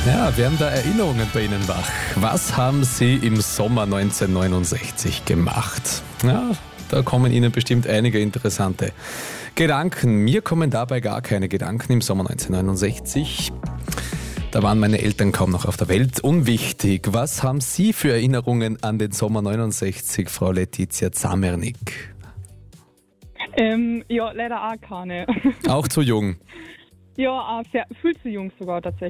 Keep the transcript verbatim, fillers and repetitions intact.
Ja, werden da Erinnerungen bei Ihnen wach? Was haben Sie im Sommer neunzehnhundertneunundsechzig gemacht? Ja, da kommen Ihnen bestimmt einige interessante Gedanken. Mir kommen dabei gar keine Gedanken im Sommer neunzehnhundertneunundsechzig. Da waren meine Eltern kaum noch auf der Welt. Unwichtig. Was haben Sie für Erinnerungen an den Sommer neunundsechzig, Frau Letizia Zamernik? Ähm, ja, leider auch keine. Auch zu jung. Ja, auch sehr, viel zu jung sogar tatsächlich.